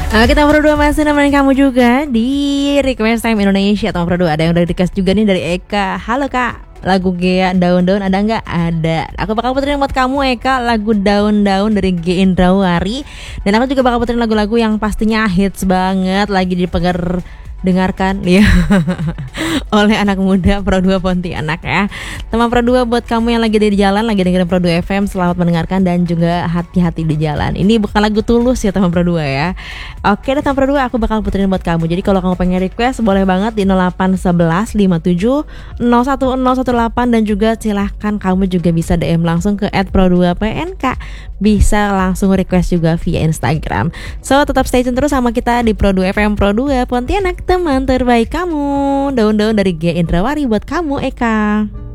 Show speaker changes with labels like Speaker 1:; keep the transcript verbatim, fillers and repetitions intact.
Speaker 1: Oke, Tamu Pro dua masih nemenin kamu juga di Request Time Indonesia. Tamu Pro dua ada yang udah request juga nih dari Eka. Halo Kak, lagu Gea Daun-Daun ada nggak? Ada. Aku bakal puterin buat kamu Eka, lagu Daun-Daun dari G Indrawari. Dan aku juga bakal puterin lagu-lagu yang pastinya hits banget, lagi dipegar dengarkan ya oleh anak muda Pro dua Pontianak ya. Teman Pro dua, buat kamu yang lagi di jalan, lagi dengerin Pro dua F M, selamat mendengarkan dan juga hati-hati di jalan. Ini bukan lagu Tulus ya teman Pro dua ya. Oke deh teman Pro dua, aku bakal puterin buat kamu. Jadi kalau kamu pengen request boleh banget di nol delapan satu satu lima tujuh nol satu nol satu delapan, dan juga silahkan kamu juga bisa D M langsung ke et pro dua p n k. Bisa langsung request juga via Instagram. So tetap stay tune terus sama kita di Pro dua F M Pro dua Pontianak, teman terbaik kamu. Daun-daun dari G Indrawari buat kamu Eka.